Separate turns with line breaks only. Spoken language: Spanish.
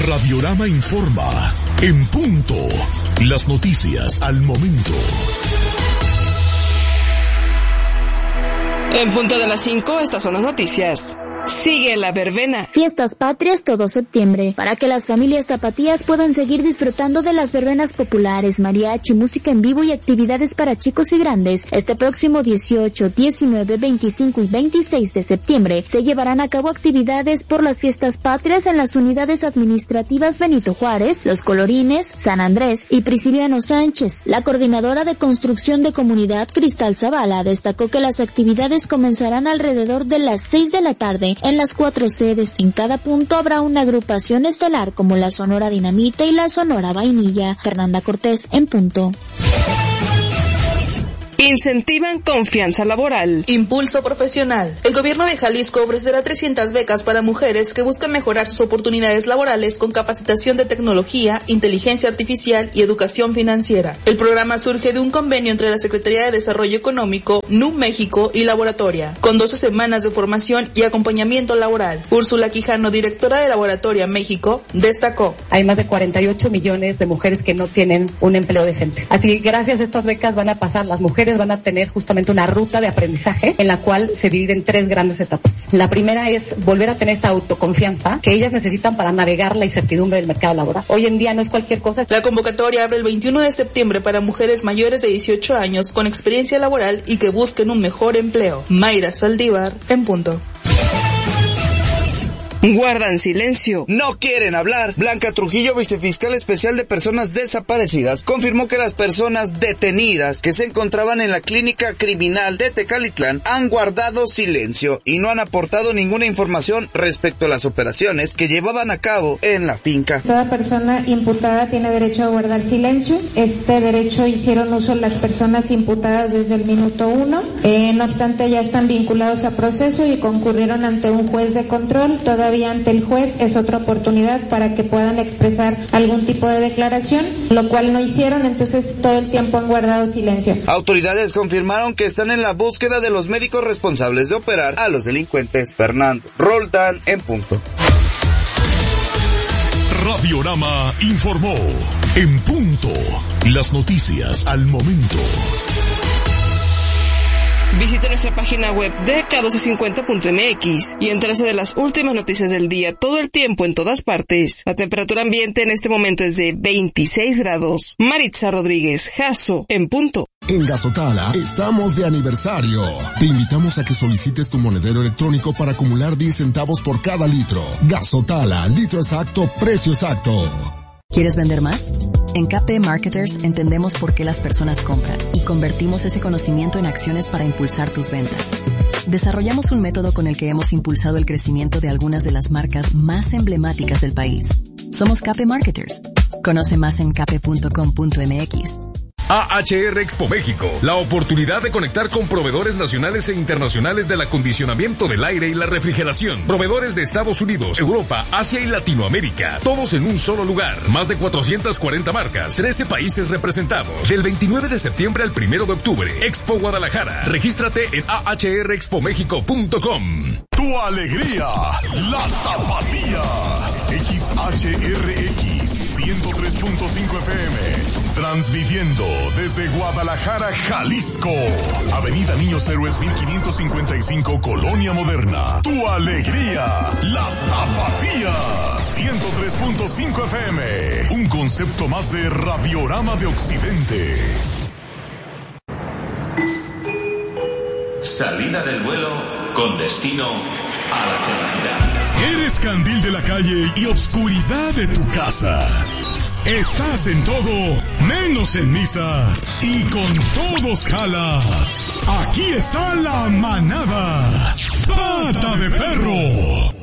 Radiorama informa. En punto. Las noticias al momento.
En punto de las 5, estas son las noticias. Sigue la verbena.
Fiestas patrias todo septiembre. Para que las familias tapatías puedan seguir disfrutando de las verbenas populares, mariachi, música en vivo y actividades para chicos y grandes, este próximo 18, 19, 25 y 26 de septiembre se llevarán a cabo actividades por las fiestas patrias en las unidades administrativas Benito Juárez, Los Colorines, San Andrés y Prisciliano Sánchez. La coordinadora de construcción de comunidad, Cristal Zavala, destacó que las actividades comenzarán alrededor de las 6 de la tarde en las 4 sedes. En cada punto habrá una agrupación estelar como la Sonora Dinamita y la Sonora Vainilla. Fernanda Cortés, en punto.
Incentivan confianza laboral.
Impulso profesional. El gobierno de Jalisco ofrecerá 300 becas para mujeres que buscan mejorar sus oportunidades laborales con capacitación de tecnología, inteligencia artificial y educación financiera. El programa surge de un convenio entre la Secretaría de Desarrollo Económico, NU México y Laboratoria, con 12 semanas de formación y acompañamiento laboral. Úrsula Quijano, directora de Laboratoria México, destacó:
hay más de 48 millones de mujeres que no tienen un empleo decente. Así que gracias a estas becas van a pasar las mujeres, van a tener justamente una ruta de aprendizaje en la cual se divide en 3 grandes etapas. La primera es volver a tener esa autoconfianza que ellas necesitan para navegar la incertidumbre del mercado laboral. Hoy en día no es cualquier cosa.
La convocatoria abre el 21 de septiembre para mujeres mayores de 18 años con experiencia laboral y que busquen un mejor empleo. Mayra Saldívar, en punto.
Guardan silencio.
No quieren hablar. Blanca Trujillo, vicefiscal especial de personas desaparecidas, confirmó que las personas detenidas que se encontraban en la clínica criminal de Tecalitlán han guardado silencio y no han aportado ninguna información respecto a las operaciones que llevaban a cabo en la finca.
Toda persona imputada tiene derecho a guardar silencio. Este derecho hicieron uso las personas imputadas desde el minuto 1. No obstante, ya están vinculados a proceso y concurrieron ante un juez de control. Todavía ante el juez es otra oportunidad para que puedan expresar algún tipo de declaración, lo cual no hicieron, entonces todo el tiempo han guardado silencio.
Autoridades confirmaron que están en la búsqueda de los médicos responsables de operar a los delincuentes. Fernando Roldán, en punto.
Radiorama informó. En punto. Las noticias al momento.
Visite nuestra página web de k1250.mx y entérese de las últimas noticias del día todo el tiempo en todas partes. La temperatura ambiente en este momento es de 26 grados. Maritza Rodríguez, Jasso, en punto.
En Gazotala estamos de aniversario. Te invitamos a que solicites tu monedero electrónico para acumular 10 centavos por cada litro. Gazotala, litro exacto, precio exacto.
¿Quieres vender más? En KP Marketers entendemos por qué las personas compran y convertimos ese conocimiento en acciones para impulsar tus ventas. Desarrollamos un método con el que hemos impulsado el crecimiento de algunas de las marcas más emblemáticas del país. Somos KP Marketers. Conoce más en kp.com.mx.
AHR Expo México, la oportunidad de conectar con proveedores nacionales e internacionales del acondicionamiento del aire y la refrigeración, proveedores de Estados Unidos, Europa, Asia y Latinoamérica, todos en un solo lugar, más de 440 marcas, 13 países representados, del 29 de septiembre al 1 de octubre, Expo Guadalajara, regístrate en ahrexpomexico.com.
Tu alegría, la tapatía, XHRX 103.5 FM. Transmitiendo desde Guadalajara, Jalisco. Avenida Niños Héroes 1555, Colonia Moderna. Tu alegría, la tapatía. 103.5 FM. Un concepto más de Radiorama de Occidente.
Salida del vuelo con destino a la felicidad.
¿Eres candil de la calle y obscuridad de tu casa? Estás en todo, menos en misa, y con todos jalas. Aquí está la manada. Pata de Perro.